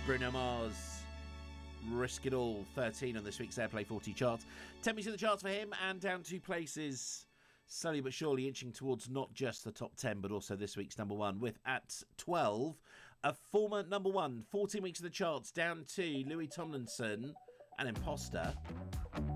Bruno Mars, Risk It All, 13 on this week's Airplay 40 chart. 10 weeks in the charts for him and down 2 places, slowly but surely inching towards not just the top 10 but also this week's number 1 with at 12 a former number 1, 14 weeks in the charts, down 2, Louis Tomlinson, an Imposter.